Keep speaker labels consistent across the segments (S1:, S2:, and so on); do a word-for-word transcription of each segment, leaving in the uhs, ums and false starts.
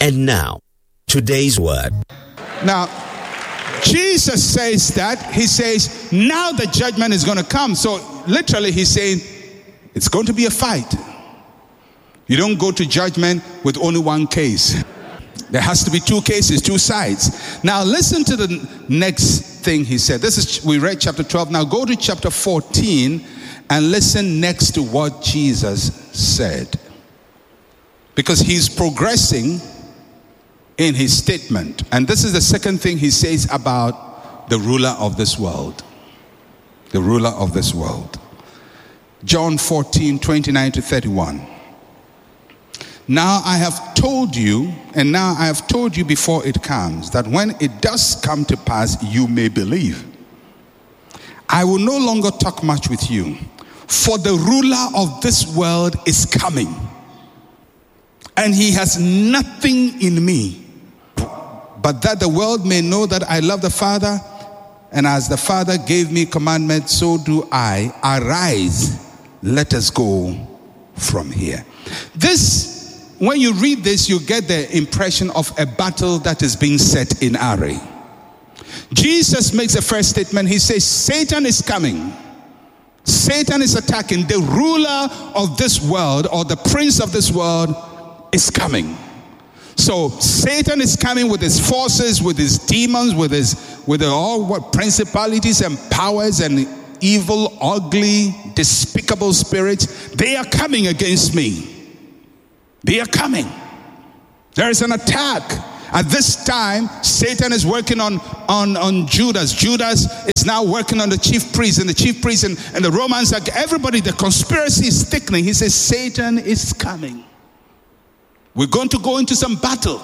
S1: And now, today's word.
S2: Now, Jesus says that. He says, now the judgment is going to come. So literally he's saying, it's going to be a fight. You don't go to judgment with only one case. There has to be two cases, two sides. Now listen to the next thing he said. This is, we read chapter twelve. Now go to chapter fourteen and listen next to what Jesus said. Because he's progressing in his statement. And this is the second thing he says about the ruler of this world. The ruler of this world. John fourteen, twenty-nine to thirty-one. Now I have told you, and now I have told you before it comes, that when it does come to pass, you may believe. I will no longer talk much with you, for the ruler of this world is coming, and he has nothing in me, but that the world may know that I love the Father, and as the Father gave me commandment, so do I. Arise, let us go from here. This, when you read this, you get the impression of a battle that is being set in array. Jesus makes a first statement. He says, Satan is coming. Satan is attacking. The ruler of this world, or the prince of this world, is coming. So Satan is coming with his forces, with his demons, with his with all what principalities and powers and evil, ugly, despicable spirits. They are coming against me. They are coming. There is an attack. At this time, Satan is working on, on, on Judas. Judas is now working on the chief priest, and the chief priest and, and the Romans, like everybody, the conspiracy is thickening. He says, Satan is coming. We're going to go into some battle.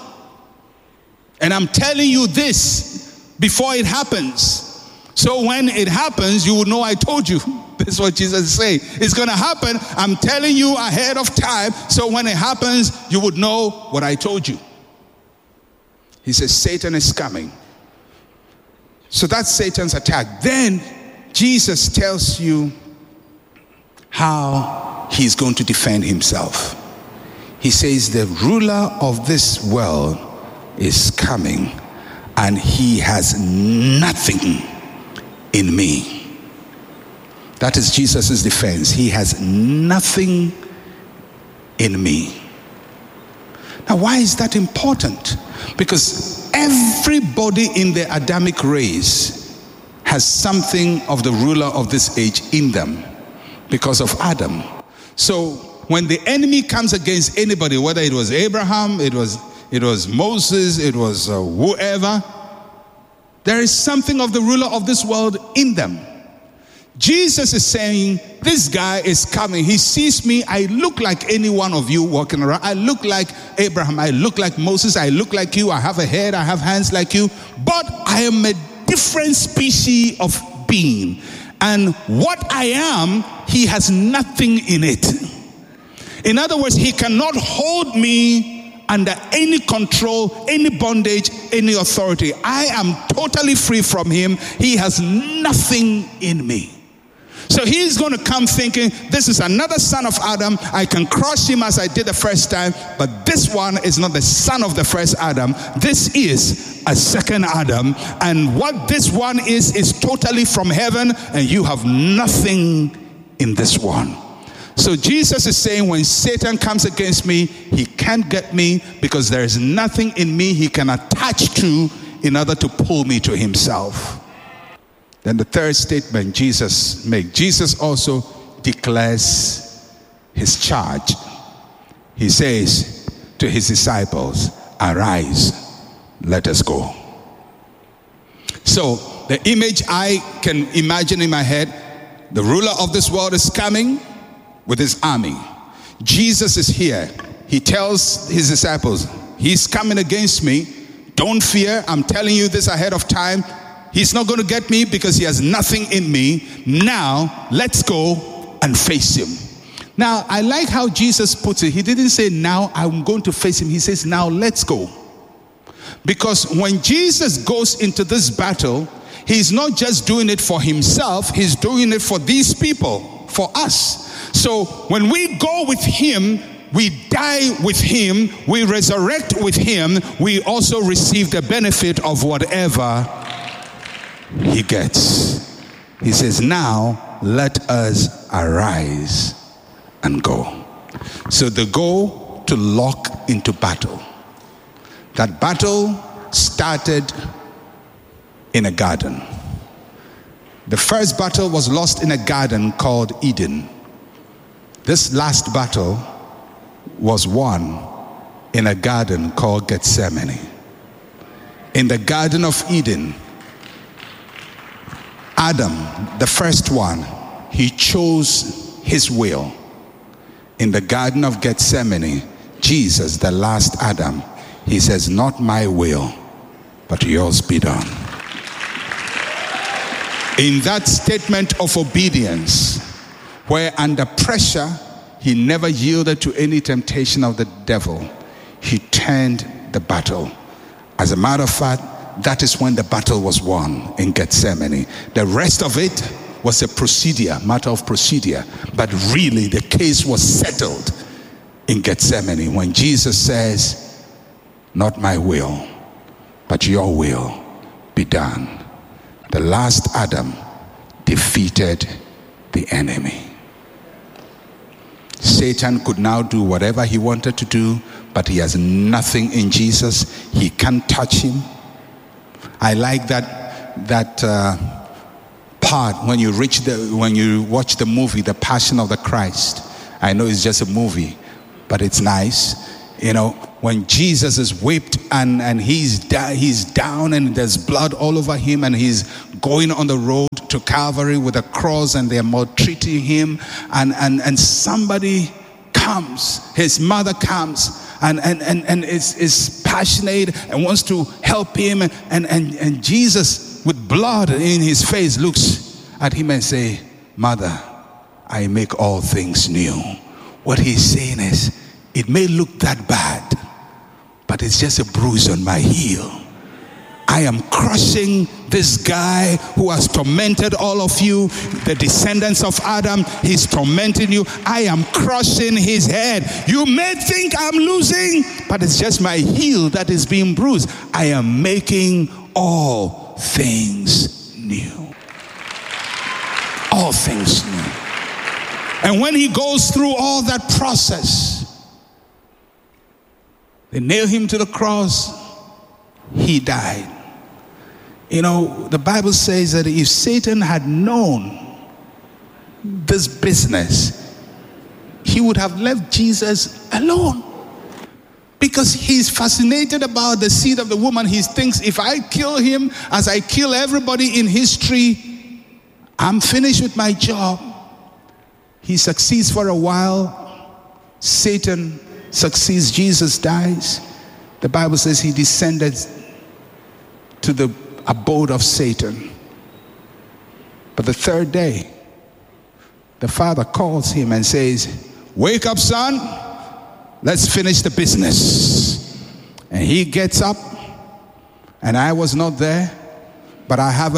S2: And I'm telling you this before it happens. So when it happens, you will know I told you. That's what Jesus is saying. It's going to happen. I'm telling you ahead of time. So when it happens, you would know what I told you. He says, Satan is coming. So that's Satan's attack. Then Jesus tells you how he's going to defend himself. He says, the ruler of this world is coming, and he has nothing in me. That is Jesus' defense. He has nothing in me. Now, why is that important? Because everybody in the Adamic race has something of the ruler of this age in them because of Adam. So when the enemy comes against anybody, whether it was Abraham, it was it was Moses, it was uh, whoever, there is something of the ruler of this world in them. Jesus is saying, this guy is coming. He sees me. I look like any one of you walking around. I look like Abraham. I look like Moses. I look like you. I have a head. I have hands like you. But I am a different species of being. And what I am, he has nothing in it. In other words, he cannot hold me under any control, any bondage, any authority. I am totally free from him. He has nothing in me. So he's going to come thinking, this is another son of Adam. I can crush him as I did the first time. But this one is not the son of the first Adam. This is a second Adam. And what this one is, is totally from heaven. And you have nothing in this one. So Jesus is saying, when Satan comes against me, he can't get me, because there is nothing in me he can attach to in order to pull me to himself. Then the third statement Jesus makes. Jesus also declares his charge. He says to his disciples, arise, let us go. So the image I can imagine in my head, the ruler of this world is coming with his army. Jesus is here. He tells his disciples, he's coming against me. Don't fear. I'm telling you this ahead of time. He's not going to get me because he has nothing in me. Now, let's go and face him. Now, I like how Jesus puts it. He didn't say, now I'm going to face him. He says, now let's go. Because when Jesus goes into this battle, he's not just doing it for himself. He's doing it for these people, for us. So when we go with him, we die with him, we resurrect with him, we also receive the benefit of whatever he gets. He says, now let us arise and go. So the go to lock into battle. That battle started in a garden. The first battle was lost in a garden called Eden. This last battle was won in a garden called Gethsemane. In the Garden of Eden, Adam, the first one, he chose his will. In the Garden of Gethsemane, Jesus, the last Adam, he says, not my will, but yours be done. In that statement of obedience, where under pressure, he never yielded to any temptation of the devil, he turned the battle. As a matter of fact, that is when the battle was won in Gethsemane. The rest of it was a procedure, matter of procedure. But really, the case was settled in Gethsemane when Jesus says, not my will, but your will be done. The last Adam defeated the enemy. Satan could now do whatever he wanted to do, but he has nothing in Jesus. He can't touch him. I like that that uh, part when you reach the when you watch the movie The Passion of the Christ. I know it's just a movie, but it's nice. You know, when Jesus is whipped and and he's da- he's down and there's blood all over him, and he's going on the road to Calvary with a cross, and they're maltreating him, and and and somebody comes, his mother comes, and and and, and is, is passionate and wants to help him, and, and and Jesus with blood in his face looks at him and say, mother, I make all things new. What he's saying is, it may look that bad, but it's just a bruise on my heel. I am crushing this guy who has tormented all of you, the descendants of Adam. He's tormenting you. I am crushing his head. You may think I'm losing, but it's just my heel that is being bruised. I am making all things new. All things new. And when he goes through all that process, they nail him to the cross, he died. You know, the Bible says that if Satan had known this business, he would have left Jesus alone. Because he's fascinated about the seed of the woman. He thinks, if I kill him as I kill everybody in history, I'm finished with my job. He succeeds for a while. Satan succeeds. Jesus dies. The Bible says he descended to the abode of Satan. But the third day, the father calls him and says, wake up, son. Let's finish the business. And he gets up, and I was not there, but I have a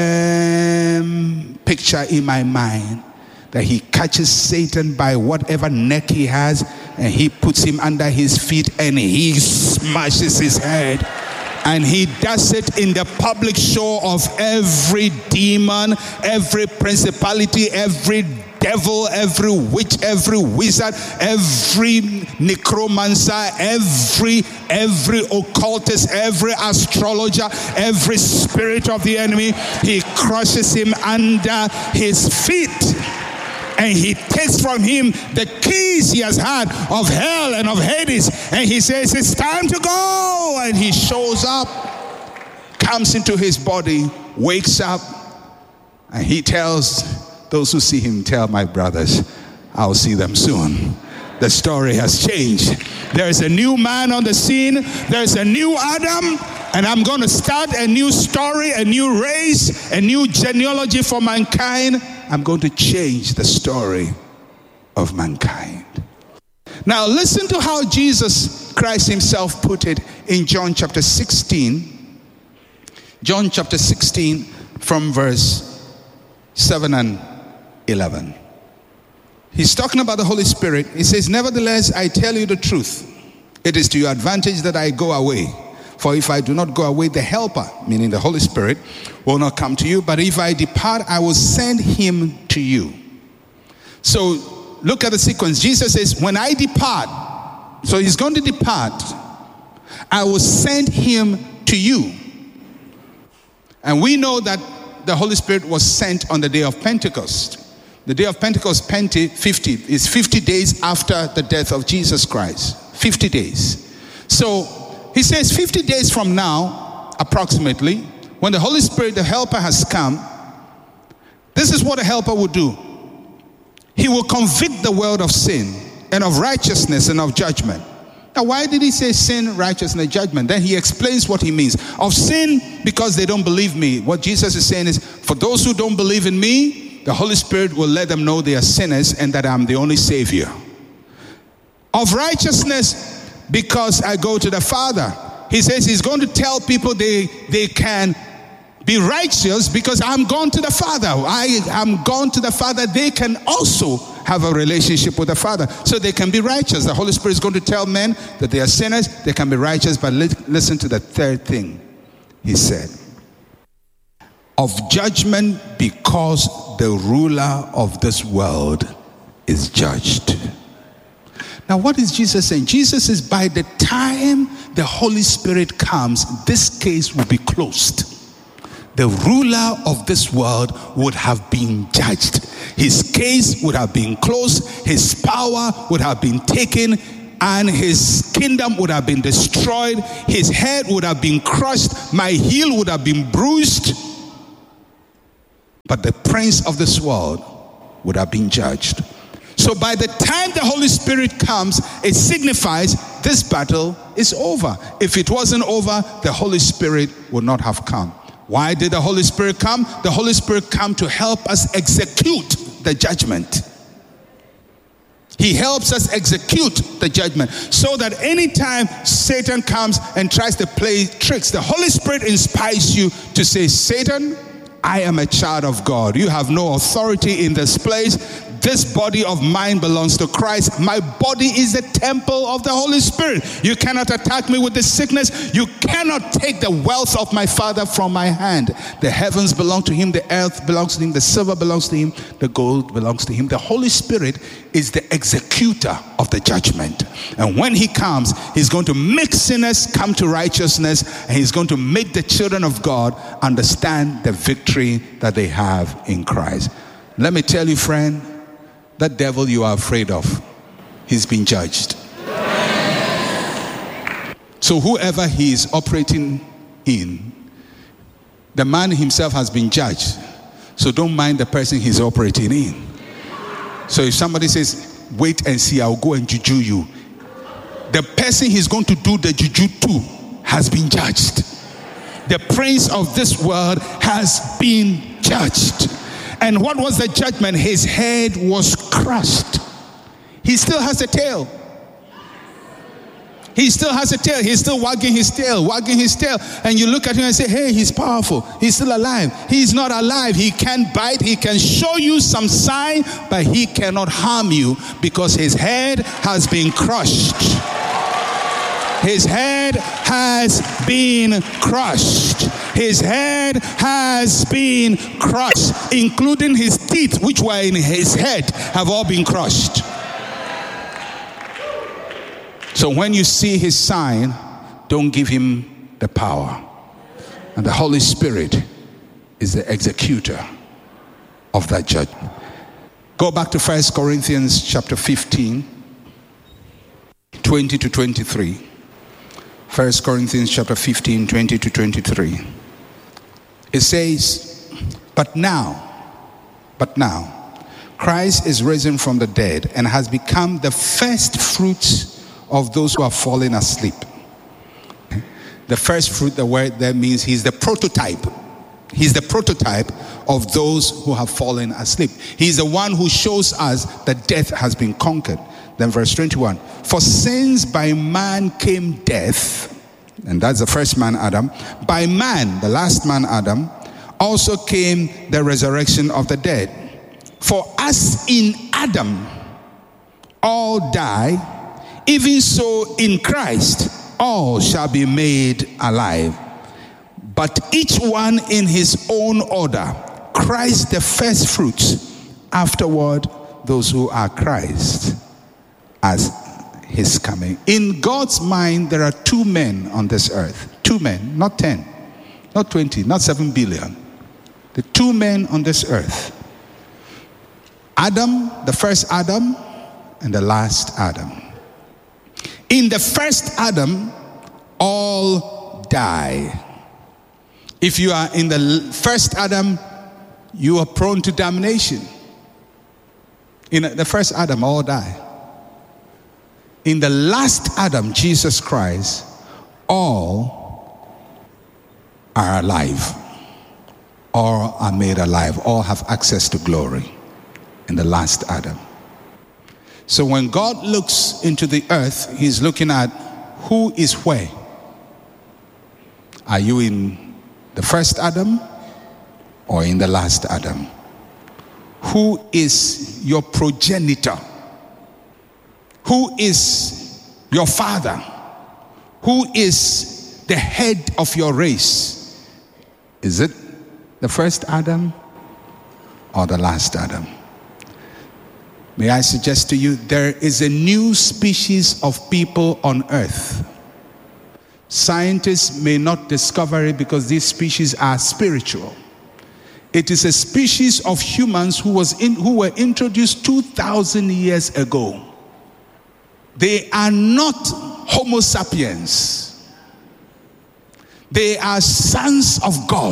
S2: firm picture in my mind that he catches Satan by whatever neck he has, and he puts him under his feet, and he smashes his head. And he does it in the public show of every demon, every principality, every devil, every witch, every wizard, every necromancer, every every occultist, every astrologer, every spirit of the enemy. He crushes him under his feet. And he takes from him the keys he has had of hell and of Hades. And he says, it's time to go. And he shows up, comes into his body, wakes up, and he tells those who see him, tell my brothers, I'll see them soon. The story has changed. There's a new man on the scene. There's a new Adam. And I'm going to start a new story, a new race, a new genealogy for mankind. I'm going to change the story of mankind. Now listen to how Jesus Christ himself put it in John chapter sixteen. John chapter sixteen from verse seven and eleven. He's talking about the Holy Spirit. He says, nevertheless, I tell you the truth. It is to your advantage that I go away. For if I do not go away, the Helper, meaning the Holy Spirit, will not come to you. But if I depart, I will send him to you. So look at the sequence. Jesus says, when I depart, so he's going to depart, I will send him to you. And we know that the Holy Spirit was sent on the day of Pentecost. The day of Pentecost, Pente, fifty, is fifty days after the death of Jesus Christ. fifty days. So he says fifty days from now, approximately, when the Holy Spirit, the Helper, has come, this is what the Helper will do. He will convict the world of sin and of righteousness and of judgment. Now, why did he say sin, righteousness, and judgment? Then he explains what he means. Of sin, because they don't believe me. What Jesus is saying is, for those who don't believe in me, the Holy Spirit will let them know they are sinners and that I'm the only Savior. Of righteousness, because I go to the Father. He says he's going to tell people they, they can be righteous because I'm gone to the Father. I am gone to the Father. They can also have a relationship with the Father, so they can be righteous. The Holy Spirit is going to tell men that they are sinners, they can be righteous. But li- listen to the third thing he said. Of judgment, because the ruler of this world is judged. Now, what is Jesus saying? Jesus is, by the time the Holy Spirit comes, this case will be closed. The ruler of this world would have been judged. His case would have been closed. His power would have been taken, and his kingdom would have been destroyed. His head would have been crushed. My heel would have been bruised. But the prince of this world would have been judged. So by the time the Holy Spirit comes, it signifies this battle is over. If it wasn't over, the Holy Spirit would not have come. Why did the Holy Spirit come? The Holy Spirit come to help us execute the judgment. He helps us execute the judgment, so that anytime Satan comes and tries to play tricks, the Holy Spirit inspires you to say, Satan, I am a child of God. You have no authority in this place. This body of mine belongs to Christ. My body is the temple of the Holy Spirit. You cannot attack me with this sickness. You cannot take the wealth of my Father from my hand. The heavens belong to him. The earth belongs to him. The silver belongs to him. The gold belongs to him. The Holy Spirit is the executor of the judgment. And when he comes, he's going to make sinners come to righteousness, and he's going to make the children of God understand the victory that they have in Christ. Let me tell you, friend, that devil you are afraid of, he's been judged. So whoever he is operating in, the man himself has been judged. So don't mind the person he's operating in. So if somebody says, wait and see, I'll go and juju you, the person he's going to do the juju to has been judged. The prince of this world has been judged. And what was the judgment? His head was crushed. He still has a tail. He still has a tail. He's still wagging his tail, wagging his tail. And you look at him and say, hey, he's powerful. He's still alive. He's not alive. He can bite. He can show you some sign, but he cannot harm you because his head has been crushed. His head has been crushed. His head has been crushed, including his teeth, which were in his head, have all been crushed. So when you see his sign, don't give him the power. And the Holy Spirit is the executor of that judgment. Go back to First Corinthians chapter fifteen, twenty to twenty-three. First Corinthians chapter fifteen, twenty to twenty-three. It says, but now, but now, Christ is risen from the dead and has become the first fruits of those who are fallen asleep. The first fruit, the word there means he's the prototype. He's the prototype of those who have fallen asleep. He's the one who shows us that death has been conquered. Then verse twenty-one, for since by man came death, and that's the first man, Adam, by man, the last man, Adam, also came the resurrection of the dead. For as in Adam all die, even so in Christ all shall be made alive, but each one in his own order. Christ the first fruits, afterward those who are Christ as his coming. In God's mind, there are two men on this earth. Two men, not ten, not twenty, not seven billion. The two men on this earth. Adam, the first Adam, and the last Adam. In the first Adam, all die. If you are in the first Adam, you are prone to damnation. In the first Adam, all die. In the last Adam, Jesus Christ, all are alive. All are made alive. All have access to glory in the last Adam. So when God looks into the earth, he's looking at who is where. Are you in the first Adam or in the last Adam? Who is your progenitor? Who is your father? Who is the head of your race? Is it the first Adam or the last Adam? May I suggest to you, there is a new species of people on earth. Scientists may not discover it because these species are spiritual. It is a species of humans who was in, who were introduced two thousand years ago. They are not Homo sapiens. They are sons of God.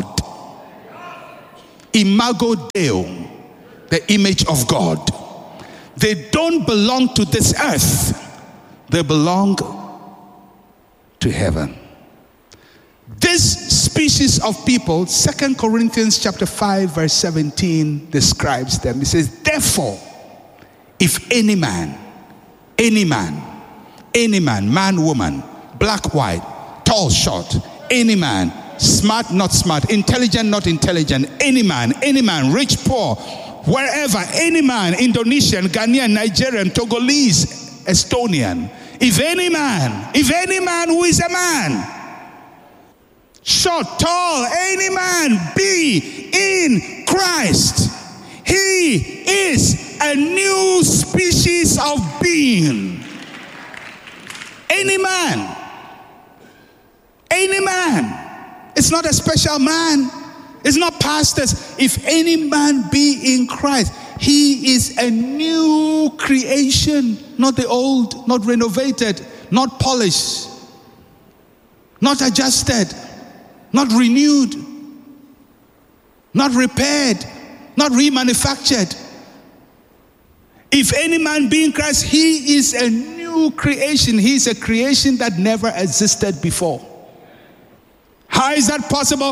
S2: Imago Dei, the image of God. They don't belong to this earth. They belong to heaven. This species of people, Second Corinthians chapter five, verse seventeen describes them. It says, therefore, if any man, any man, any man, man, woman, black, white, tall, short, any man, smart, not smart, intelligent, not intelligent, any man, any man, rich, poor, wherever, any man, Indonesian, Ghanaian, Nigerian, Togolese, Estonian, if any man, if any man who is a man, short, tall, any man be in Christ, he is a new species of being. Any man, any man. It's not a special man. It's not pastors. If any man be in Christ, he is a new creation, not the old, not renovated, not polished, not adjusted, not renewed, not repaired, not remanufactured. If any man be in Christ, he is a new creation. He is a creation that never existed before. How is that possible?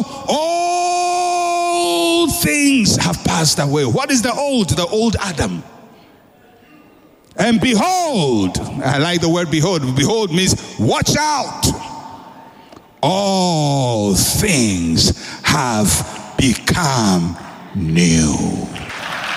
S2: All things have passed away. What is the old? The old Adam. And behold, I like the word behold. Behold means watch out. All things have become new.